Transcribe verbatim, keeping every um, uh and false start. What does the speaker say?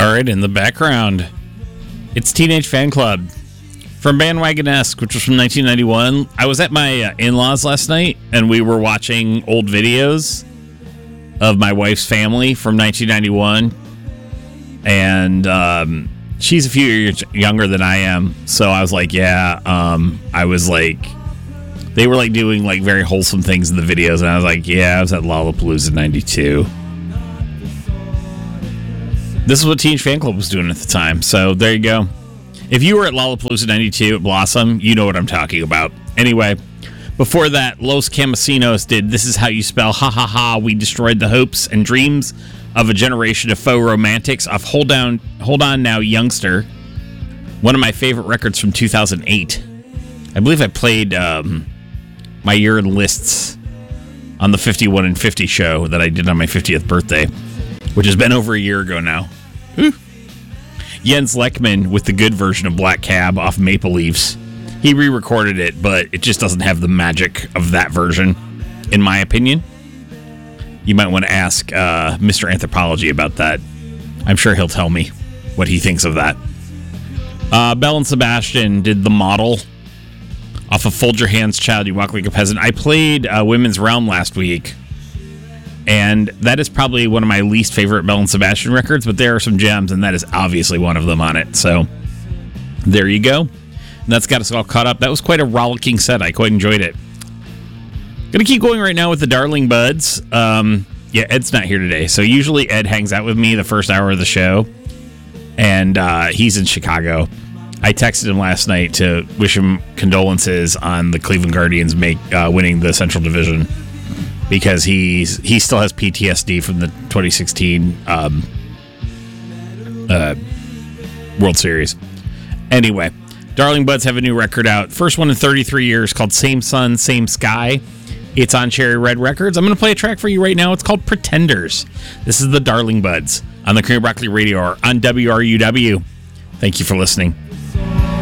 All right, in the background, it's Teenage Fan Club from Bandwagon-esque, which was from nineteen ninety-one. I was at my uh, in-laws last night, and we were watching old videos of my wife's family from nineteen ninety-one. And um, she's a few years younger than I am, so I was like, yeah, um, I was like, they were like doing like very wholesome things in the videos, and I was like, yeah, I was at Lollapalooza ninety-two. This is what Teenage Fan Club was doing at the time, so there you go. If you were at Lollapalooza ninety-two at Blossom, you know what I'm talking about. Anyway, before that, Los Camasinos did This Is How You Spell Ha Ha Ha. We destroyed the hopes and dreams of a generation of faux romantics off Hold On, Hold On Now Youngster, one of my favorite records from two thousand eight. I believe I played um, my year in lists on the fifty-one and fifty show that I did on my fiftieth birthday, which has been over a year ago now. Whew. Jens Lekman with the good version of Black Cab off Maple Leafs. He re-recorded it, but it just doesn't have the magic of that version, in my opinion. You might want to ask uh, Mister Anthropology about that. I'm sure he'll tell me what he thinks of that. Uh, Belle and Sebastian did The Model off of Fold Your Hands, Child, You Walk Like a Peasant. I played uh, Women's Realm last week, and that is probably one of my least favorite Belle and Sebastian records, but there are some gems, and that is obviously one of them on it. So there you go. And that's got us all caught up. That was quite a rollicking set. I quite enjoyed it. Gonna keep going right now with the Darling Buds. Um, yeah, Ed's not here today. So usually Ed hangs out with me the first hour of the show, and uh, he's in Chicago. I texted him last night to wish him condolences on the Cleveland Guardians make uh, winning the Central Division, because he's he still has P T S D from the twenty sixteen um, uh, World Series. Anyway, Darling Buds have a new record out. First one in thirty-three years, called Same Sun, Same Sky. It's on Cherry Red Records. I'm going to play a track for you right now. It's called Pretenders. This is the Darling Buds on the Cream Broccoli Radio or on W R U W. Thank you for listening.